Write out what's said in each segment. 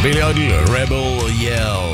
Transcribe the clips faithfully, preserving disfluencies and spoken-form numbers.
Billy Idol, Rebel Yell.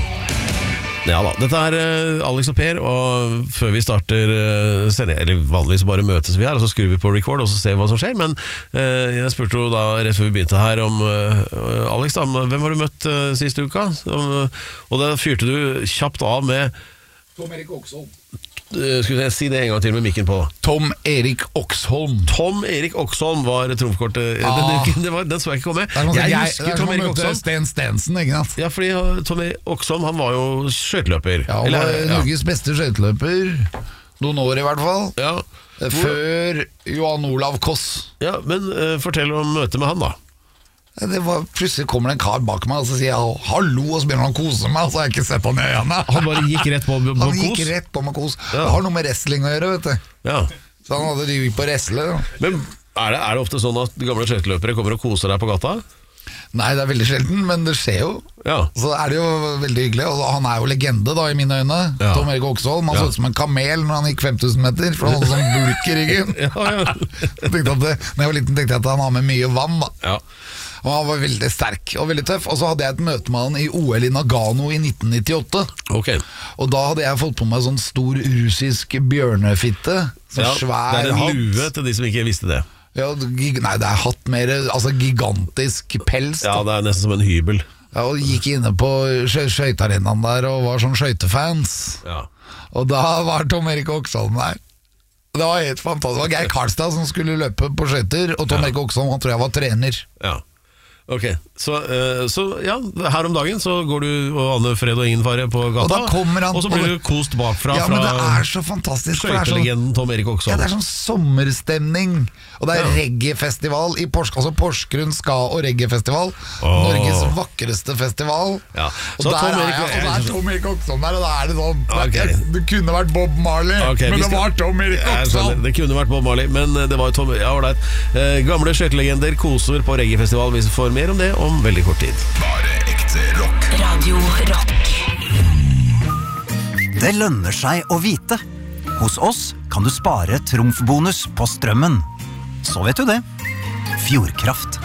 Ja da, dette er Alex og Per, og før vi starter sending, eller vanligvis bare møtes vi her, og så skrur vi på record, og så ser vi hva som skjer, men eh, jeg spurte jo da, rett før vi begynte her, om eh, Alex da, hvem har du møtt eh, siste uka? Om, og da fyrte du kjapt av med Tom Erik Oksholm. Skulle jeg si det en gang til med mikken på? Tom Erik Oksholm. Tom Erik Oksholm var trumfkortet. Ah. Den, den, den så jeg ikke komme. Jeg, jeg jeg husker Tom Erik Oksholm. Sten Stensen, ikke sant? Ja, fordi Tom Erik Oksholm, han var jo skjøteløper. Ja, han var Norges beste skøyteløper. Noen år i hvert fall. Ja. Før Johan Olav Koss. Ja, men uh, fortell om møtet med han da. Det var, plutselig kommer det en kar bak meg og så sier jeg hallo, og så begynner han å kose meg, og så har jeg ikke sett han i øynene. Han bare gikk rett på, på Han kos? gikk rett på med kos. Ja. Det har noe med wrestling å gjøre, vet du. Ja. Så han hadde rygg på wrestle. Men er det, er det ofte sånn at gamle skøyteløpere kommer og koser deg på gata? Nei, det er veldig sjelden, men det skjer jo. Ja. Så er det jo veldig hyggelig. Og han er jo legende da, i mine øyne. Ja. Tom Erik Oksholm. Han Ja. så ut som en kamel når han gikk fem tusen meter, for han hadde sånn bulk i ryggen. Ja, ja. Jeg tenkte at det, når jeg var liten tenkte jeg at han har med mye vann da. Ja. Og han var veldig sterk og veldig tøff. Og så hadde jeg et møte med han i O L i Nagano i nitten nittiåtte. Ok. Og da hadde jeg fått på meg sånn stor russisk bjørnefitte. Sånn Ja, svær det er en hatt. lue til de som ikke visste det. Ja, gig, nei, det er hatt mer, altså gigantisk pels. Ja, da. det er nesten som en hybel. Ja, og gikk inne på skøy- skøytearenaen der og var sånn skøytefans. Ja. Og da var Tom Erik Oksholm der. Det var helt fantastisk. Det var Geir Karlstad som skulle løpe på skøyter, og Tom Ja. Erik Oksholm, han tror jeg var trener. Ja. Ok, så, uh, så ja, her om dagen så går du og Anne Fred og ingen fare på gata, Og da kommer han- og så blir du kost bakfra Ja, men det fra er så fantastisk. for det er sånn- skøytelegenden Tom Erik Ja, Oksholm. det er sånn sommerstemning. Og det er Ja. reggae-festival i Porsgrunn, altså Porsgrunn ska- og reggae-festival. Åh. Norges vakreste festival. Ja. Og, Så der Tom er Erik- jeg, og der er Tom Erik Oksholm der, og da er det sånn Ok. det, det kunne vært Bob Marley, Ok, men vi det skal- var Tom Erik Jeg skjønner, Oksholm. det kunne vært Bob Marley, men det var jo Tom. Ja, ålreit. Eh, gamle skøytelegender koser på reggaefestival. Vi får mer om det om veldig kort tid. Bare ekte rock. Radio Rock. Det lønner seg å vite. Hos oss kan du spare trumfbonus på strømmen. Så vet du det. Fjordkraft.